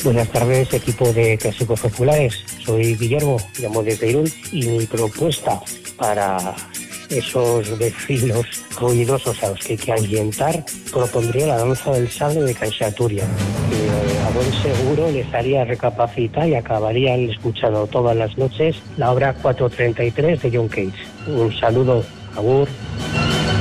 Buenas tardes, equipo de Clásicos Populares. Soy Guillermo, llamo desde Irún, y mi propuesta para esos vecinos ruidosos a los que hay que ahuyentar, propondría la danza del sable de Canxaturia, que a buen seguro les haría recapacitar y acabarían escuchando todas las noches la obra 433 de John Cage. Un saludo, agur.